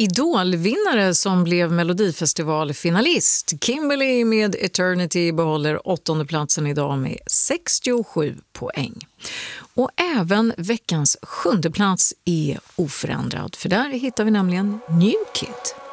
Idolvinnare som blev Melodifestivalfinalist. Kimberly med Eternity behåller 8:e platsen idag med 67 poäng. Och även veckans 7:e plats är oförändrad, för där hittar vi nämligen New Kid.